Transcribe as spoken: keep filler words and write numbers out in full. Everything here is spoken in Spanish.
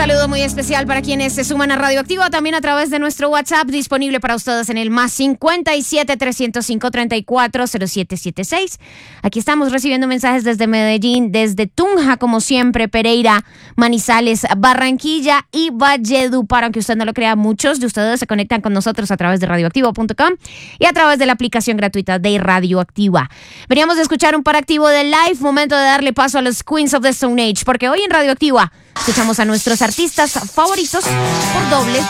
saludo muy especial para quienes se suman a Radioactiva, también a través de nuestro WhatsApp disponible para ustedes en el más cincuenta y siete, trescientos cinco, treinta y cuatro, cero siete siete seis. Aquí estamos recibiendo mensajes desde Medellín, desde Tunja, como siempre, Pereira, Manizales, Barranquilla y Valledupar. Aunque usted no lo crea, muchos de ustedes se conectan con nosotros a través de radioactivo punto com y a través de la aplicación gratuita de Radioactiva. Veníamos de escuchar un par activo de Live, momento de darle paso a los Queens of the Stone Age, porque hoy en Radioactiva escuchamos a nuestros artistas favoritos por doble.